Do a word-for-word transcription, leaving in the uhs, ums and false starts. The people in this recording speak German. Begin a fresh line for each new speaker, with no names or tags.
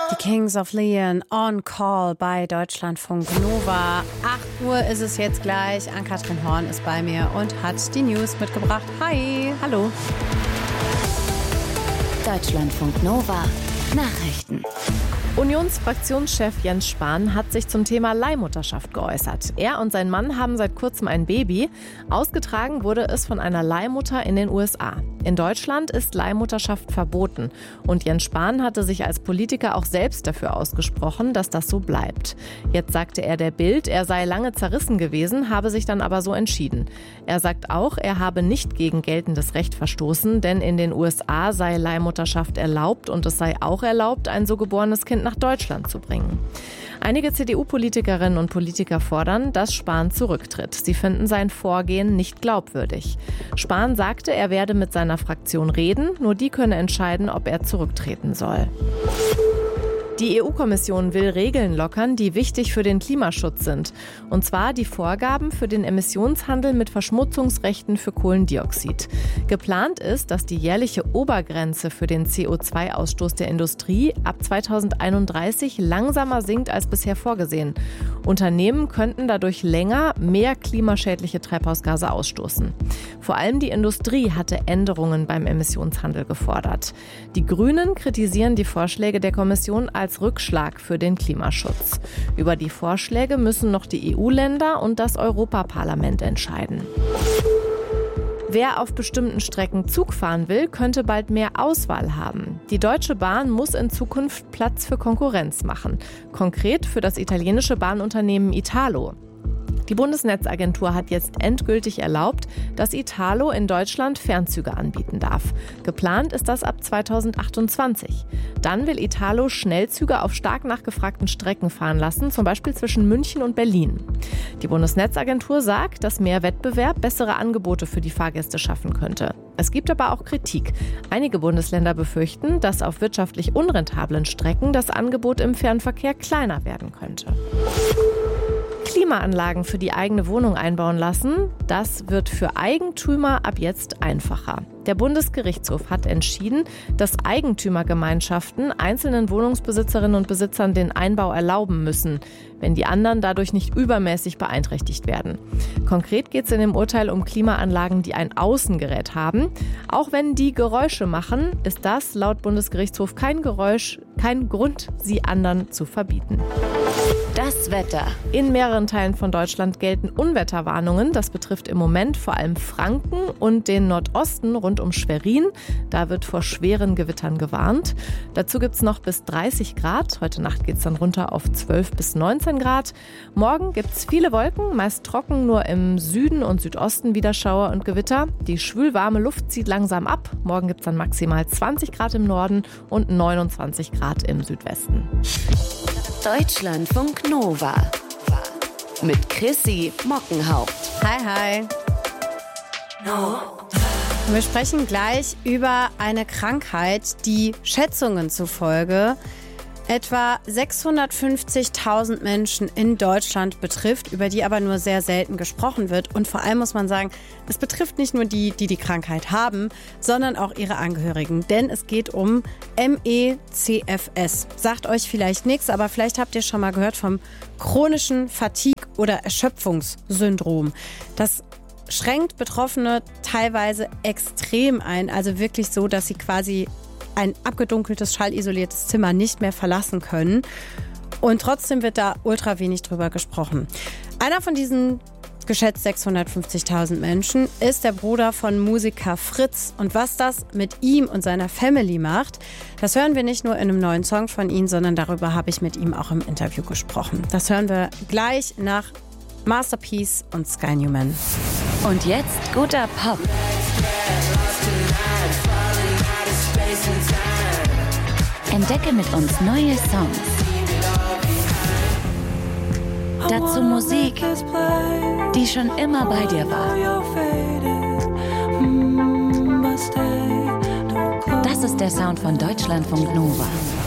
Die Kings of Leon on Call bei Deutschlandfunk Nova. acht Uhr ist es jetzt gleich. Ann-Kathrin Horn ist bei mir und hat die News mitgebracht. Hi, hallo.
Deutschlandfunk Nova Nachrichten.
Unionsfraktionschef Jens Spahn hat sich zum Thema Leihmutterschaft geäußert. Er und sein Mann haben seit kurzem ein Baby. Ausgetragen wurde es von einer Leihmutter in den U S A. In Deutschland ist Leihmutterschaft verboten. Und Jens Spahn hatte sich als Politiker auch selbst dafür ausgesprochen, dass das so bleibt. Jetzt sagte er der Bild, er sei lange zerrissen gewesen, habe sich dann aber so entschieden. Er sagt auch, er habe nicht gegen geltendes Recht verstoßen, denn in den U S A sei Leihmutterschaft erlaubt und es sei auch erlaubt, ein so geborenes Kind nach Deutschland zu bringen. Einige C D U-Politikerinnen und Politiker fordern, dass Spahn zurücktritt. Sie finden sein Vorgehen nicht glaubwürdig. Spahn sagte, er werde mit seiner Fraktion reden, nur die könne entscheiden, ob er zurücktreten soll. Die E U-Kommission will Regeln lockern, die wichtig für den Klimaschutz sind. Und zwar die Vorgaben für den Emissionshandel mit Verschmutzungsrechten für Kohlendioxid. Geplant ist, dass die jährliche Obergrenze für den C O zwei Ausstoß der Industrie ab zweitausendeinunddreißig langsamer sinkt als bisher vorgesehen. Unternehmen könnten dadurch länger mehr klimaschädliche Treibhausgase ausstoßen. Vor allem die Industrie hatte Änderungen beim Emissionshandel gefordert. Die Grünen kritisieren die Vorschläge der Kommission als Rückschlag für den Klimaschutz. Über die Vorschläge müssen noch die E U-Länder und das Europaparlament entscheiden. Wer auf bestimmten Strecken Zug fahren will, könnte bald mehr Auswahl haben. Die Deutsche Bahn muss in Zukunft Platz für Konkurrenz machen. Konkret für das italienische Bahnunternehmen Italo. Die Bundesnetzagentur hat jetzt endgültig erlaubt, dass Italo in Deutschland Fernzüge anbieten darf. Geplant ist das ab zweitausendachtundzwanzig. Dann will Italo Schnellzüge auf stark nachgefragten Strecken fahren lassen, zum Beispiel zwischen München und Berlin. Die Bundesnetzagentur sagt, dass mehr Wettbewerb bessere Angebote für die Fahrgäste schaffen könnte. Es gibt aber auch Kritik. Einige Bundesländer befürchten, dass auf wirtschaftlich unrentablen Strecken das Angebot im Fernverkehr kleiner werden könnte. Klimaanlagen für die eigene Wohnung einbauen lassen, das wird für Eigentümer ab jetzt einfacher. Der Bundesgerichtshof hat entschieden, dass Eigentümergemeinschaften einzelnen Wohnungsbesitzerinnen und Besitzern den Einbau erlauben müssen, wenn die anderen dadurch nicht übermäßig beeinträchtigt werden. Konkret geht es in dem Urteil um Klimaanlagen, die ein Außengerät haben. Auch wenn die Geräusche machen, ist das laut Bundesgerichtshof kein Geräusch, kein Grund, sie anderen zu verbieten.
Das Wetter.
In mehreren Teilen von Deutschland gelten Unwetterwarnungen. Das betrifft im Moment vor allem Franken und den Nordosten rund um Schwerin. Da wird vor schweren Gewittern gewarnt. Dazu gibt es noch bis dreißig Grad. Heute Nacht geht es dann runter auf zwölf bis neunzehn Grad. Morgen gibt es viele Wolken, meist trocken, nur im Süden und Südosten wieder Schauer und Gewitter. Die schwülwarme Luft zieht langsam ab. Morgen gibt es dann maximal zwanzig Grad im Norden und neunundzwanzig Grad im Südwesten.
Deutschlandfunk Nova mit Chrissy Mockenhaupt.
Hi, hi. Wir sprechen gleich über eine Krankheit, die Schätzungen zufolge etwa sechshundertfünfzigtausend Menschen in Deutschland betrifft, über die aber nur sehr selten gesprochen wird. Und vor allem muss man sagen, es betrifft nicht nur die, die die Krankheit haben, sondern auch ihre Angehörigen. Denn es geht um M E C F S. Sagt euch vielleicht nichts, aber vielleicht habt ihr schon mal gehört vom chronischen Fatigue- oder Erschöpfungssyndrom. Das schränkt Betroffene teilweise extrem ein. Also wirklich so, dass sie quasi ein abgedunkeltes, schallisoliertes Zimmer nicht mehr verlassen können. Und trotzdem wird da ultra wenig drüber gesprochen. Einer von diesen geschätzt sechshundertfünfzigtausend Menschen ist der Bruder von Musiker Fritz. Und was das mit ihm und seiner Family macht, das hören wir nicht nur in einem neuen Song von ihm, sondern darüber habe ich mit ihm auch im Interview gesprochen. Das hören wir gleich nach Masterpiece und Sky Newman.
Und jetzt guter Pop. Entdecke mit uns neue Songs. Dazu Musik, die schon immer bei dir war. Das ist der Sound von Deutschlandfunk Nova.